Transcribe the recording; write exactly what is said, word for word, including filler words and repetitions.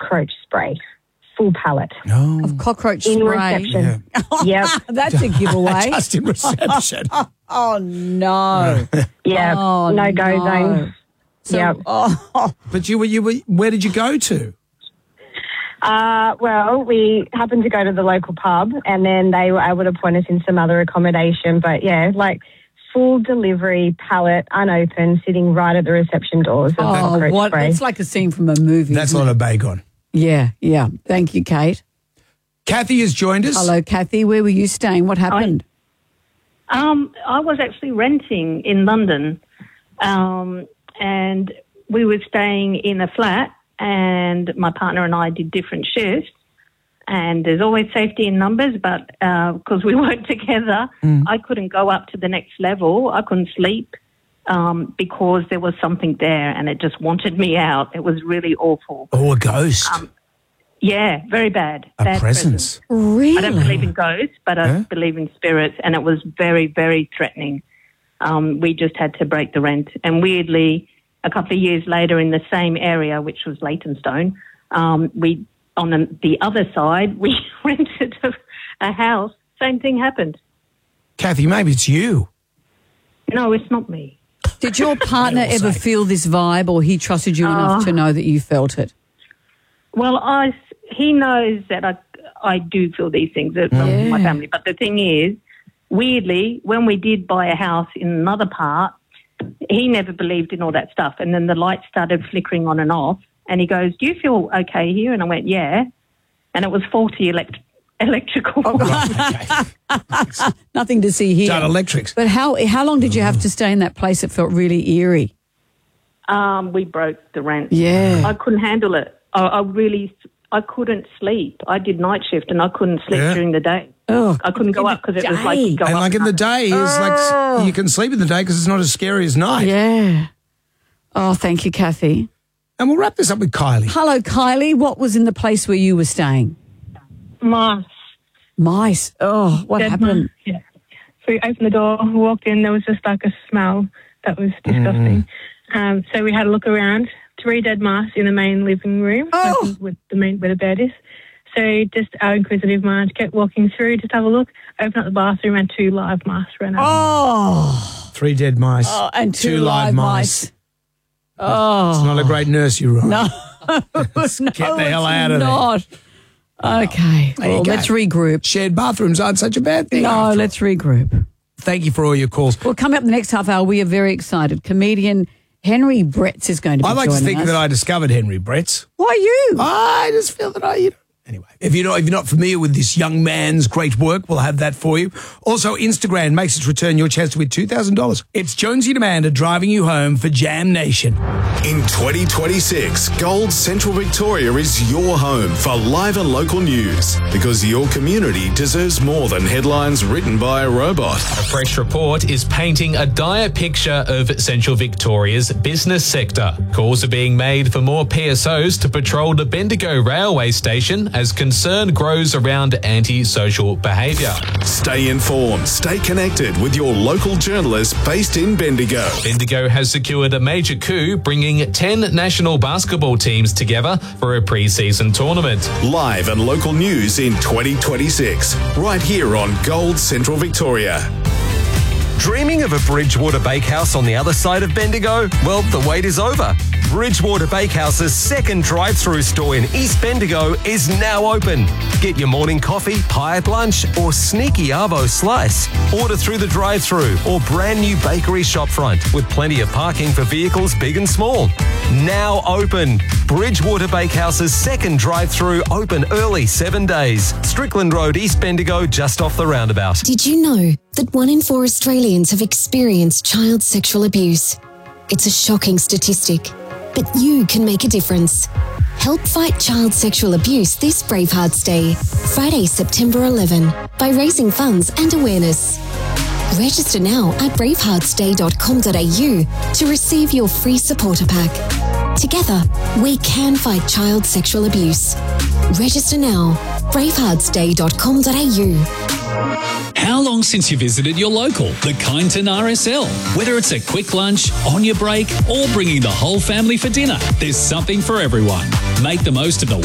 cockroach spray, full pallet. No. Of cockroach In spray. reception. Yeah. Yep. That's a giveaway. Just in reception. Oh, no. Yeah. Oh, no go no. zone. So, Yep. oh, But you were, you were, where did you go to? Uh, well, we happened to go to the local pub and then they were able to point us in some other accommodation. But, yeah, like full delivery, pallet, unopened, sitting right at the reception doors of oh cockroach what? spray. It's like a scene from a movie. That's isn't not it? a bacon. Yeah, yeah. Thank you, Kate. Kathy has joined us. Hello, Kathy. Where were you staying? What happened? Um, I was actually renting in London, um, and we were staying in a flat, and my partner and I did different shifts. And there's always safety in numbers, but because we weren't together, Mm. I couldn't go up to the next level. I couldn't sleep um, because there was something there, and it just wanted me out. It was really awful. Oh, a ghost. Um, Yeah, very bad. a bad presence. Really? I don't believe in ghosts, but I Yeah? believe in spirits, and it was very, very threatening. Um, we just had to break the rent. And weirdly, a couple of years later in the same area, which was Leytonstone, um, we on the, the other side, we rented a, a house. Same thing happened. Kathy, maybe it's you. No, it's not me. Did your partner They all ever say. feel this vibe, or he trusted you enough Oh. to know that you felt it? Well, I, he knows that I, I do feel these things from Yeah. my family. But the thing is, weirdly, when we did buy a house in another part, he never believed in all that stuff. And then the lights started flickering on and off. And he goes, do you feel okay here? And I went, yeah. And it was faulty elect- electrical. Nothing to see here. Done electrics. But how how long did you have to stay in that place? It felt really eerie. um, we broke the rent. Yeah. I couldn't handle it. I, I really, I couldn't sleep. I did night shift and I couldn't sleep Yeah. during the day. Oh, I couldn't go in up the because it was like day. you go And up like in the and up. day, is Oh. like you can sleep in the day because it's not as scary as night. Yeah. Oh, thank you, Kathy. And we'll wrap this up with Kylie. Hello, Kylie. What was in the place where you were staying? Moss. Mice. Oh, what Dead happened? mouse, Yeah. So we opened the door, walked in, there was just like a smell that was disgusting. Um, so we had a look around, three dead mice in the main living room, Oh. like with the main where the bed is. So just our inquisitive mind kept walking through, just have a look, open up the bathroom and two live mice ran out. Oh, Three dead mice. oh and two, Two live, live mice. mice. Oh, It's not a great nursery rhyme. no. no, Get the hell it's out of there. not. Okay, There you well, go. let's regroup. Shared bathrooms aren't such a bad thing. No, after all. let's regroup. Thank you for all your calls. Well, coming up in the next half hour, we are very excited. Comedian Henry Bretts is going to be I like to joining think us. that I discovered Henry Bretts. Why you? I just feel that I, you know. Anyway, if you're not if you're not familiar with this young man's great work, we'll have that for you. Also, Instagram makes its return. Your chance to win two thousand dollars. It's Jonesy and Amanda driving you home for Jam Nation. In twenty twenty-six, Gold Central Victoria is your home for live and local news because your community deserves more than headlines written by a robot. A fresh report is painting a dire picture of Central Victoria's business sector. Calls are being made for more P S Os to patrol the Bendigo railway station as concern grows around anti-social behaviour. Stay informed, stay connected with your local journalists based in Bendigo. Bendigo has secured a major coup, bringing ten national basketball teams together for a pre-season tournament. Live and local news in twenty twenty-six, right here on Gold Central Victoria. Dreaming of a Bridgewater Bakehouse on the other side of Bendigo? Well, the wait is over. Bridgewater Bakehouse's second drive-through store in East Bendigo is now open. Get your morning coffee, pie at lunch, or sneaky arvo slice. Order through the drive-through or brand new bakery shopfront with plenty of parking for vehicles big and small. Now open. Bridgewater Bakehouse's second drive-through open early seven days. Strickland Road, East Bendigo, just off the roundabout. Did you know that one in four Australians have experienced child sexual abuse? It's a shocking statistic, but you can make a difference. Help fight child sexual abuse this Bravehearts Day, Friday, September eleventh, by raising funds and awareness. Register now at bravehearts day dot com dot a u to receive your free supporter pack. Together, we can fight child sexual abuse. Register now, bravehearts day dot com dot a u. How long since you visited your local, the Kyneton R S L? Whether it's a quick lunch, on your break, or bringing the whole family for dinner, there's something for everyone. Make the most of the